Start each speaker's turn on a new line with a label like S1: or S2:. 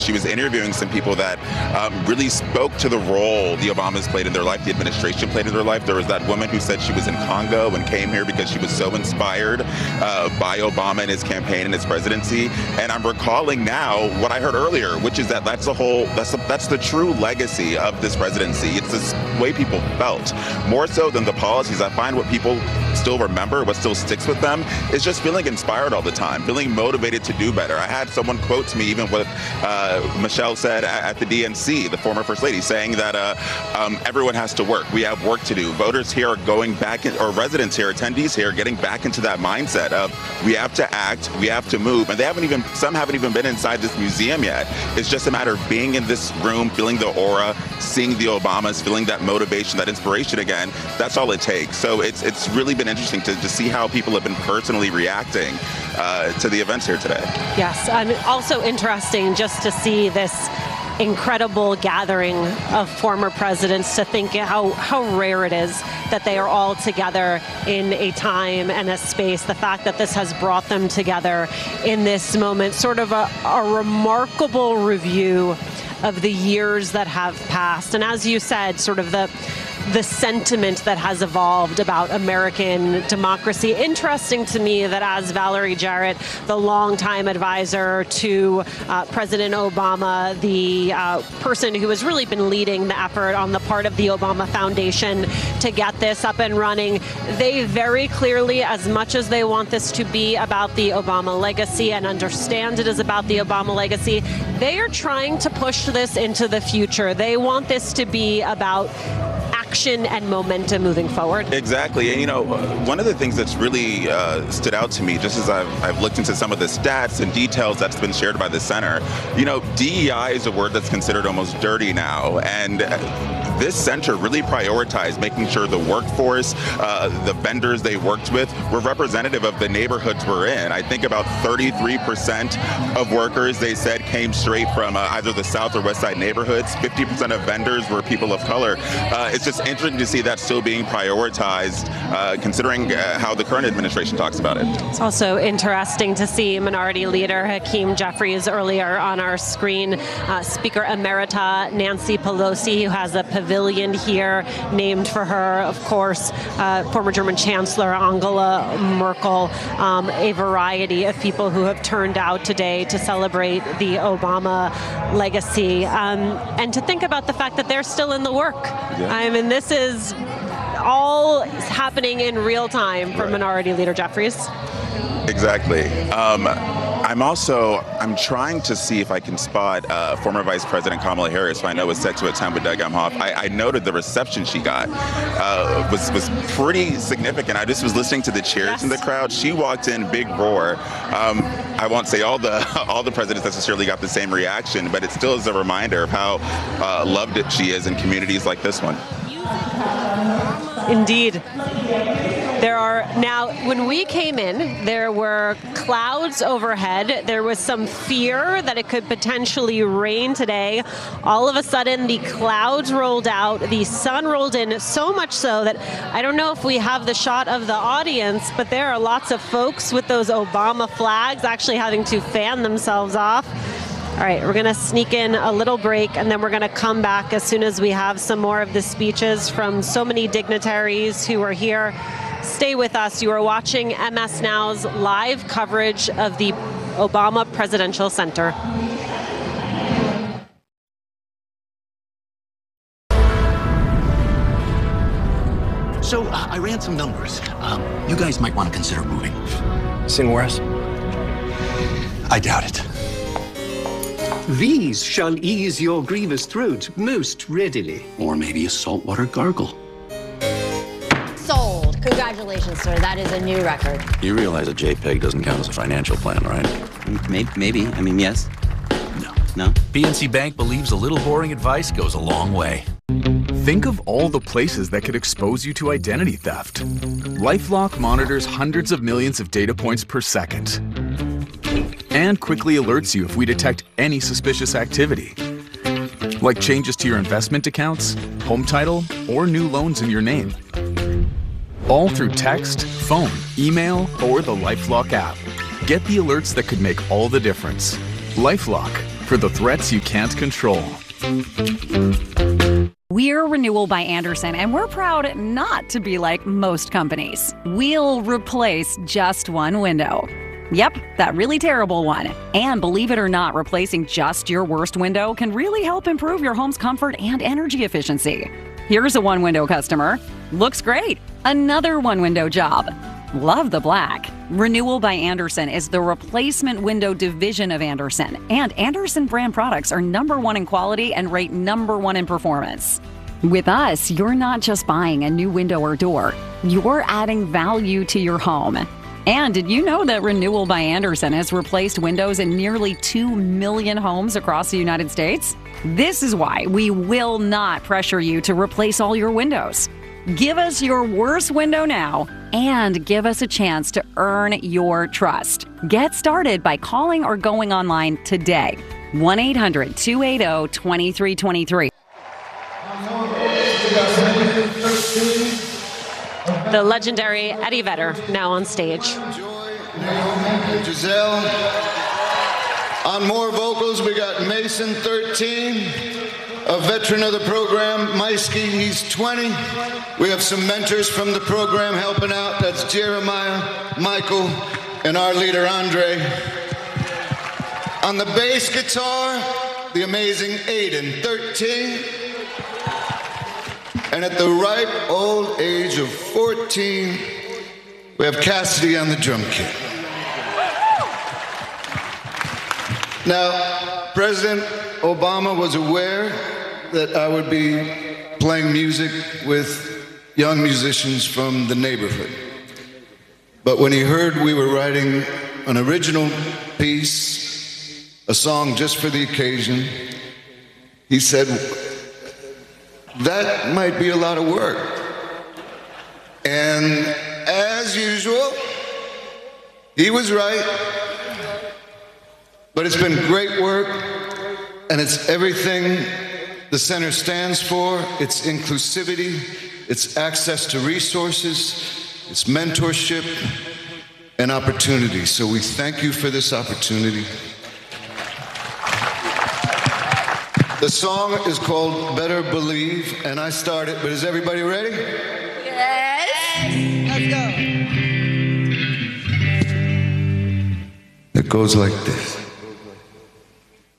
S1: She was interviewing some people that really spoke to the role the Obamas played in their life, the administration played in their life. There was that woman who said she was in Congo and came here because she was so inspired by Obama and his campaign and his presidency. And I'm recalling now what I heard earlier, which is that that's the true legacy of this presidency. It's this way people felt. More so than the policies, I find what people still remember, what still sticks with them, is just feeling inspired all the time, feeling motivated to do better. I had someone quote to me even what Michelle said at the DNC, the former First Lady, saying that everyone has to work. We have work to do. Voters here are going back, or residents here, attendees here, getting back into that mindset of we have to act, we have to move. And some haven't even been inside this museum yet. It's just a matter of being in this room, feeling the aura, seeing the Obamas, feeling that motivation, that inspiration again. That's all it takes. So it's really been interesting to see how people have been personally reacting to the events here today.
S2: Yes, and also interesting just to see this incredible gathering of former presidents, to think how rare it is that they are all together in a time and a space. The fact that this has brought them together in this moment, sort of a remarkable review of the years that have passed. And as you said, sort of the sentiment that has evolved about American democracy. Interesting to me that as Valerie Jarrett, the longtime advisor to President Obama, the person who has really been leading the effort on the part of the Obama Foundation to get this up and running, they very clearly, as much as they want this to be about the Obama legacy and understand it is about the Obama legacy, they are trying to push this into the future. They want this to be about action and momentum moving forward.
S1: Exactly. And, one of the things that's really stood out to me, just as I've looked into some of the stats and details that's been shared by the center, DEI is a word that's considered almost dirty now. And this center really prioritized making sure the workforce, the vendors they worked with, were representative of the neighborhoods we're in. I think about 33% of workers, they said, came straight from either the South or West Side neighborhoods. 50% of vendors were people of color. It's just interesting to see that still being prioritized, considering how the current administration talks about it.
S2: It's also interesting to see Minority Leader Hakeem Jeffries earlier on our screen, Speaker Emerita Nancy Pelosi, who has a pavilion here named for her, of course, former German Chancellor Angela Merkel, a variety of people who have turned out today to celebrate the Obama legacy, and to think about the fact that they're still in the work. Yeah. This is all happening in real time for Minority Leader Jeffries.
S1: Exactly. I'm trying to see if I can spot former Vice President Kamala Harris, who I know was set to attend with Doug Emhoff. I noted the reception she got was pretty significant. I just was listening to the cheers in the crowd. She walked in, big roar. I won't say all the presidents necessarily got the same reaction, but it still is a reminder of how loved she is in communities like this one.
S2: Indeed. There are now, when we came in, there were clouds overhead. There was some fear that it could potentially rain today. All of a sudden, the clouds rolled out, the sun rolled in, so much so that I don't know if we have the shot of the audience, but there are lots of folks with those Obama flags actually having to fan themselves off. All right, we're going to sneak in a little break, and then we're going to come back as soon as we have some more of the speeches from so many dignitaries who are here. Stay with us. You are watching MS Now's live coverage of the Obama Presidential Center.
S3: So I ran some numbers. You guys might want to consider moving.
S4: Somewhere else?
S3: I doubt it.
S5: These shall ease your grievous throat most readily.
S3: Or maybe a saltwater gargle.
S6: Sold. Congratulations, sir. That is a new record.
S7: You realize a JPEG doesn't count as a financial plan, right?
S8: Maybe. I mean, yes. No?
S9: PNC Bank believes a little boring advice goes a long way.
S10: Think of all the places that could expose you to identity theft. LifeLock monitors hundreds of millions of data points per second and quickly alerts you if we detect any suspicious activity, like changes to your investment accounts, home title, or new loans in your name. All through text, phone, email, or the LifeLock app. Get the alerts that could make all the difference. LifeLock. for the threats you can't control.
S4: We're Renewal by Andersen, and we're proud not to be like most companies. We'll replace just one window. Yep, that really terrible one. And believe it or not, replacing just your worst window can really help improve your home's comfort and energy efficiency. Here's a one-window customer. Looks great. Another one-window job. Love the black. Renewal by Andersen is the replacement window division of Andersen, and Andersen brand products are #1 in quality and rate #1 in performance. With us, you're not just buying a new window or door, you're adding value to your home. And did you know that Renewal by Andersen has replaced windows in nearly 2 million homes across the United States? This is why we will not pressure you to replace all your windows. Give us your worst window now and give us a chance to earn your trust. Get started by calling or going online today. 1-800-280-2323.
S2: The legendary Eddie Vedder now on stage.
S11: Giselle. On more vocals, we got Mason, 13. A veteran of the program, Maisky, he's 20. We have some mentors from the program helping out. That's Jeremiah, Michael, and our leader, Andre. On the bass guitar, the amazing Aiden, 13. And at the ripe old age of 14, we have Cassidy on the drum kit. Now, President Obama was aware that I would be playing music with young musicians from the neighborhood. But when he heard we were writing an original piece, a song just for the occasion, he said, that might be a lot of work. And as usual, he was right. But it's been great work, and it's everything the center stands for. It's inclusivity, it's access to resources, it's mentorship and opportunity. So we thank you for this opportunity. The song is called Better Believe, and I start it, but is everybody ready?
S12: Yes. Let's go.
S11: It goes like this.